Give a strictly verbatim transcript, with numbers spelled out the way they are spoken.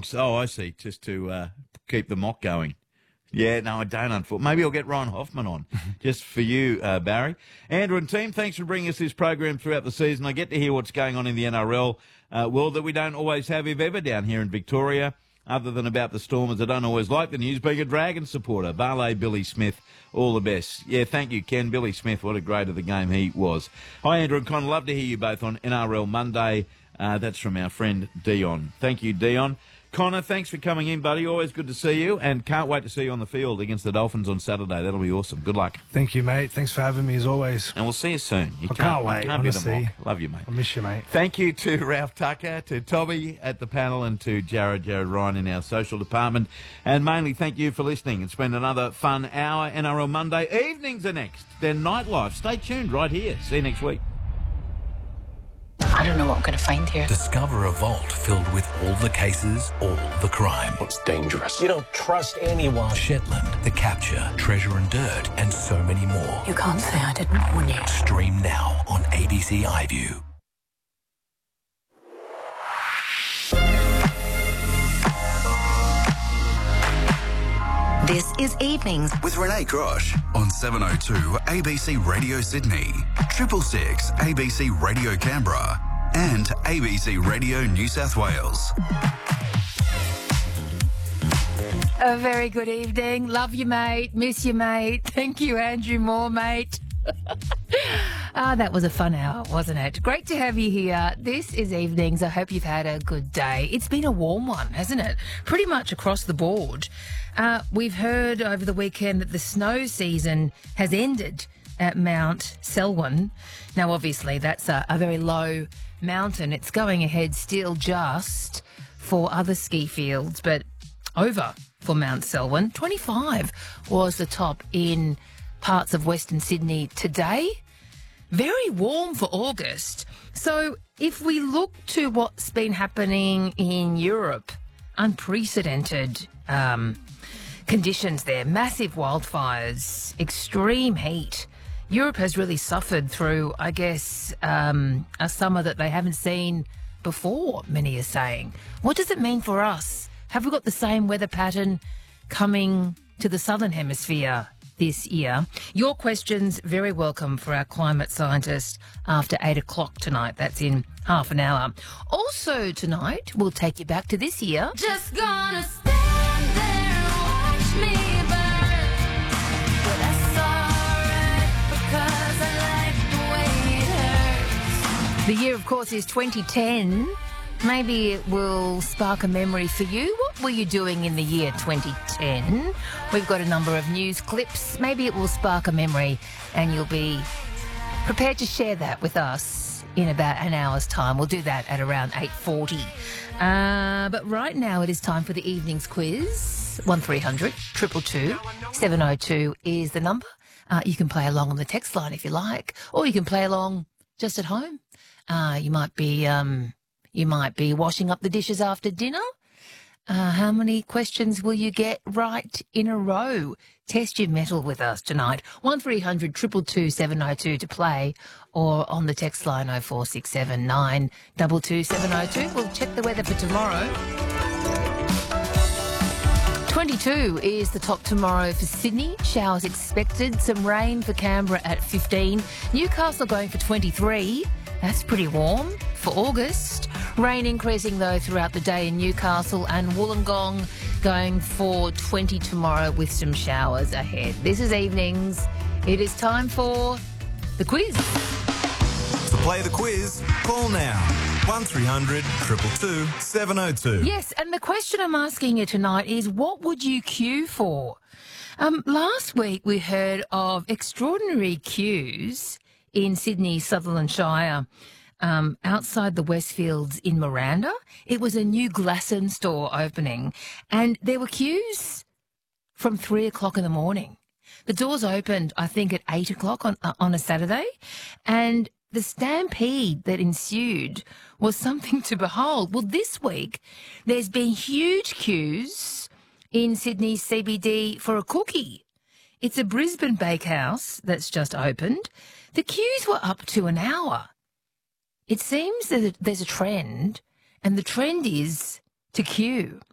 Oh, I see. Just to uh, keep the mock going. Yeah, no, I don't, unfortunately. Maybe I'll get Ryan Hoffman on, just for you, uh, Barry. Andrew and team, thanks for bringing us this program throughout the season. I get to hear what's going on in the N R L uh, world that we don't always have, if ever, down here in Victoria. Other than about the Stormers, I don't always like the news. Being a Dragon supporter, Barley, Billy Smith, all the best. Yeah, thank you, Ken. Billy Smith, what a great of the game he was. Hi, Andrew and Con. Love to hear you both on N R L Monday. Uh, that's from our friend Dion. Thank you, Dion. Connor, thanks for coming in, buddy. Always good to see you, and can't wait to see you on the field against the Dolphins on Saturday. That'll be awesome. Good luck. Thank you, mate. Thanks for having me, as always. And we'll see you soon. You I can't, can't wait, can't be the honestly. mock. Love you, mate. I miss you, mate. Thank you to Ralph Tucker, to Tommy at the panel, and to Jared, Jared Ryan in our social department. And mainly thank you for listening. It's been another fun hour. N R L Monday evenings are next. Then Nightlife. Stay tuned right here. See you next week. I don't know what I'm going to find here. Discover a vault filled with all the cases, all the crime. It's dangerous. You don't trust anyone. Shetland, The Capture, Treasure and Dirt, and so many more. You can't say I didn't warn you. Stream now on A B C iView. This is Evenings with Renee Grosh on seven oh two A B C Radio Sydney, Triple Six A B C Radio Canberra, and A B C Radio New South Wales. A very good evening. Love you, mate. Miss you, mate. Thank you, Andrew Moore, mate. Ah, that was a fun hour, wasn't it? Great to have you here. This is Evenings. I hope you've had a good day. It's been a warm one, hasn't it? Pretty much across the board. Uh, we've heard over the weekend that the snow season has ended at Mount Selwyn. Now, obviously, that's a, a very low mountain. It's going ahead still just for other ski fields, but over for Mount Selwyn. twenty-five was the top in parts of Western Sydney today. Very warm for August. So if we look to what's been happening in Europe, unprecedented um, conditions there, massive wildfires, extreme heat. Europe has really suffered through, I guess, um, a summer that they haven't seen before, many are saying. What does it mean for us? Have we got the same weather pattern coming to the Southern Hemisphere this year? Your questions very welcome for our climate scientist after eight o'clock tonight. That's in half an hour. Also tonight, we'll take you back to this year. Just gonna stand there and watch me burn. But that's alright because I like the way it hurts. The year, of course, is twenty ten. Maybe it will spark a memory for you. What were you doing in the year twenty ten? We've got a number of news clips. Maybe it will spark a memory and you'll be prepared to share that with us in about an hour's time. We'll do that at around eight forty. Uh, but right now it is time for the evening's quiz. one three hundred two two two seven oh two is the number. Uh, you can play along on the text line if you like, or you can play along just at home. Uh, you might be... Um, You might be washing up the dishes after dinner. Uh, how many questions will you get right in a row? Test your mettle with us tonight. one three hundred two two two seven oh two to play, or on the text line oh four six seven nine two two seven oh two. We'll check the weather for tomorrow. twenty-two is the top tomorrow for Sydney. Showers expected. Some rain for Canberra at fifteen. Newcastle going for twenty-three. That's pretty warm for August. Rain increasing, though, throughout the day in Newcastle, and Wollongong going for twenty tomorrow with some showers ahead. This is Evenings. It is time for the quiz. To play the quiz, call now. one three hundred two two two seven oh two. Yes, and the question I'm asking you tonight is, what would you queue for? Um, last week we heard of extraordinary queues in Sydney's Sutherland Shire, um, outside the Westfields in Miranda. It was a new Glasson store opening, and there were queues from three o'clock in the morning. The doors opened, I think, at eight o'clock on, uh, on a Saturday, and the stampede that ensued was something to behold. Well, this week, there's been huge queues in Sydney's C B D for a cookie. It's a Brisbane bakehouse that's just opened. The queues were up to an hour. It seems that there's a trend, and the trend is to queue.